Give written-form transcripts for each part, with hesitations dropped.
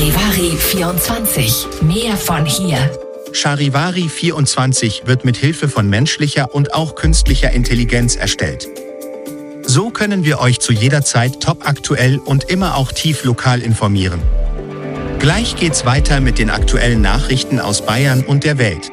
Charivari 24. Mehr von hier. Charivari 24 wird mit Hilfe von menschlicher und auch künstlicher Intelligenz erstellt. So können wir euch zu jeder Zeit topaktuell und immer auch tief lokal informieren. Gleich geht's weiter mit den aktuellen Nachrichten aus Bayern und der Welt.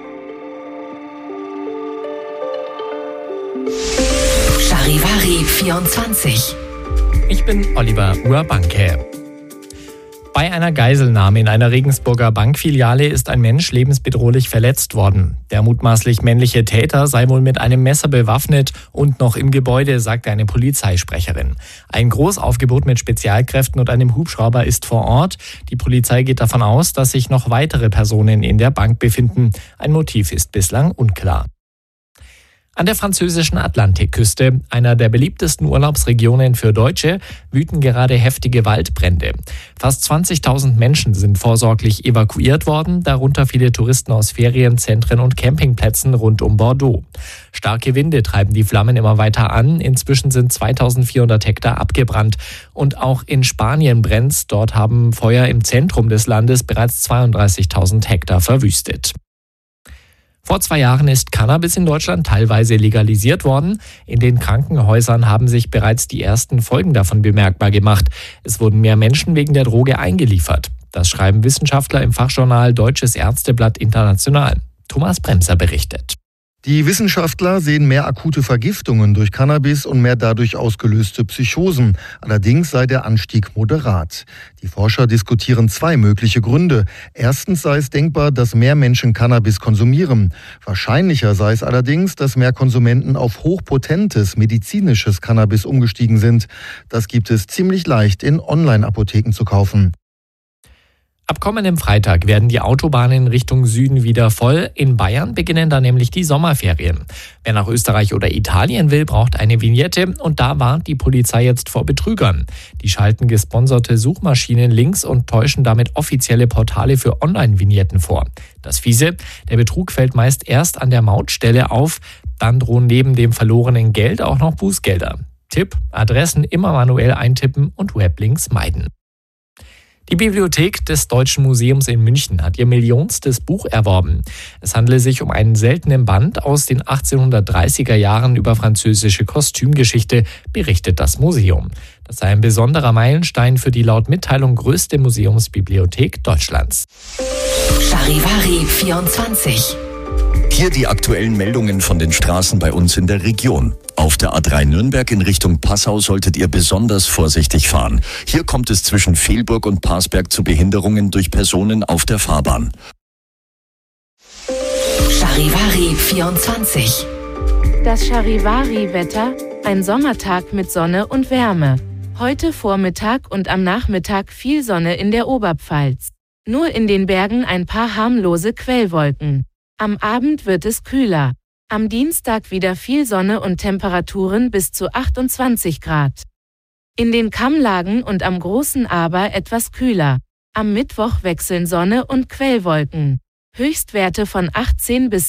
Charivari 24. Ich bin Oliver Urbanke. Bei einer Geiselnahme in einer Regensburger Bankfiliale ist ein Mensch lebensbedrohlich verletzt worden. Der mutmaßlich männliche Täter sei wohl mit einem Messer bewaffnet und noch im Gebäude, sagte eine Polizeisprecherin. Ein Großaufgebot mit Spezialkräften und einem Hubschrauber ist vor Ort. Die Polizei geht davon aus, dass sich noch weitere Personen in der Bank befinden. Ein Motiv ist bislang unklar. An der französischen Atlantikküste, einer der beliebtesten Urlaubsregionen für Deutsche, wüten gerade heftige Waldbrände. Fast 20.000 Menschen sind vorsorglich evakuiert worden, darunter viele Touristen aus Ferienzentren und Campingplätzen rund um Bordeaux. Starke Winde treiben die Flammen immer weiter an. Inzwischen sind 2.400 Hektar abgebrannt. Und auch in Spanien brennt's. Dort haben Feuer im Zentrum des Landes bereits 32.000 Hektar verwüstet. Vor 2 Jahren ist Cannabis in Deutschland teilweise legalisiert worden. In den Krankenhäusern haben sich bereits die ersten Folgen davon bemerkbar gemacht. Es wurden mehr Menschen wegen der Droge eingeliefert. Das schreiben Wissenschaftler im Fachjournal Deutsches Ärzteblatt International. Thomas Bremser berichtet. Die Wissenschaftler sehen mehr akute Vergiftungen durch Cannabis und mehr dadurch ausgelöste Psychosen. Allerdings sei der Anstieg moderat. Die Forscher diskutieren 2 mögliche Gründe. Erstens sei es denkbar, dass mehr Menschen Cannabis konsumieren. Wahrscheinlicher sei es allerdings, dass mehr Konsumenten auf hochpotentes medizinisches Cannabis umgestiegen sind. Das gibt es ziemlich leicht in Online-Apotheken zu kaufen. Ab kommendem Freitag werden die Autobahnen Richtung Süden wieder voll. In Bayern beginnen dann nämlich die Sommerferien. Wer nach Österreich oder Italien will, braucht eine Vignette. Und da warnt die Polizei jetzt vor Betrügern. Die schalten gesponserte Suchmaschinen links und täuschen damit offizielle Portale für Online-Vignetten vor. Das Fiese, der Betrug fällt meist erst an der Mautstelle auf. Dann drohen neben dem verlorenen Geld auch noch Bußgelder. Tipp: Adressen immer manuell eintippen und Weblinks meiden. Die Bibliothek des Deutschen Museums in München hat ihr millionstes Buch erworben. Es handele sich um einen seltenen Band aus den 1830er Jahren über französische Kostümgeschichte, berichtet das Museum. Das sei ein besonderer Meilenstein für die laut Mitteilung größte Museumsbibliothek Deutschlands. Charivari 24. Hier die aktuellen Meldungen von den Straßen bei uns in der Region. Auf der A3 Nürnberg in Richtung Passau solltet ihr besonders vorsichtig fahren. Hier kommt es zwischen Fehlburg und Parsberg zu Behinderungen durch Personen auf der Fahrbahn. Charivari 24. Das Charivari-Wetter, ein Sommertag mit Sonne und Wärme. Heute Vormittag und am Nachmittag viel Sonne in der Oberpfalz. Nur in den Bergen ein paar harmlose Quellwolken. Am Abend wird es kühler. Am Dienstag wieder viel Sonne und Temperaturen bis zu 28 Grad. In den Kammlagen und am Großen Aber etwas kühler. Am Mittwoch wechseln Sonne und Quellwolken. Höchstwerte von 18 bis